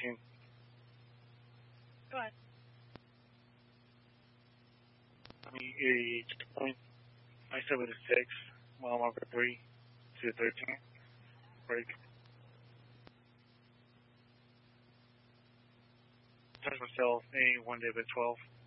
13. Go ahead. 976, mile marker 3 to 13. Break. Touch myself, A1 David 12.